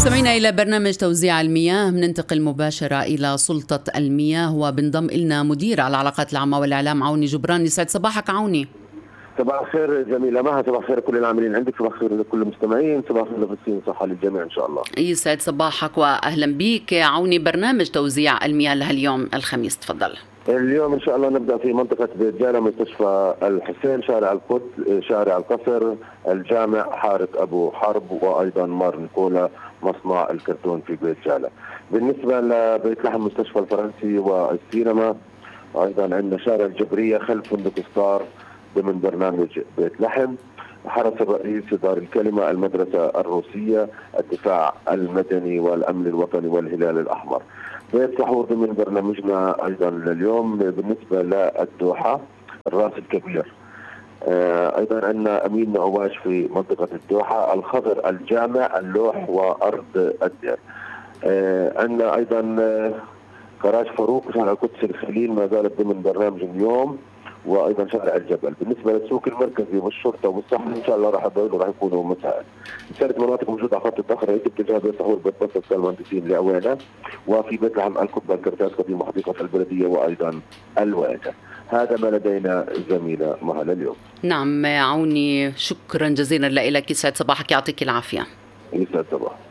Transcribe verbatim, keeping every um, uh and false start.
مستمعينا إلى برنامج توزيع المياه، بننتقل مباشرة إلى سلطة المياه وبنضم إلنا مدير العلاقات العامة والإعلام عوني جبران. يسعد صباحك عوني. صباح الخير جميلة مها، صباح الخير لكل العاملين عندك، صباح الخير لكل المستمعين، صباح الخير لفلسطين، صحة للجميع إن شاء الله. يسعد صباحك وأهلا بك عوني. برنامج توزيع المياه لهاليوم الخميس، تفضل. اليوم إن شاء الله نبدأ في منطقة بيت جالة، مستشفى الحسين، شارع القدس، شارع القصر، الجامع، حارة أبو حرب، وأيضا مار نيكولا، مصنع الكرتون في بيت جالة. بالنسبة لبيت لحم، مستشفى الفرنسي والسينما. أيضا عندنا شارع الجبرية خلف فندق ستار ضمن برنامج بيت لحم. حرس الرئيس، دار الكلمة، المدرسة الروسية، الدفاع المدني والأمن الوطني والهلال الأحمر. بيت سحور ضمن برنامجنا أيضا لليوم. بالنسبة للدوحة، الراس الكبير. أيضا عندنا أمين عواش في منطقة الدوحة، الخضر، الجامع، اللوح، وأرض الدير. عندنا أيضا كراج فاروق، شارع القدس الخليل، ما زالت ضمن برنامج اليوم، وايضا شارع الجبل. بالنسبه للسوق المركزي والشرطه والصحه ان شاء الله راح يضلوا راح يكونوا مساء. ثلاث مناطق موجوده على خط الضغط، رئيس اتجاه بيت سحور، بيت بسط المهندسين لعوينه، وفي بيت لحم القبه الكرتاسكه في محدقه البلديه، وايضا الواجهه. هذا ما لدينا زميله مهلا اليوم. نعم عوني، شكرا جزيلا لك، يسعد صباحك، يعطيك العافيه. يسعد صباحك.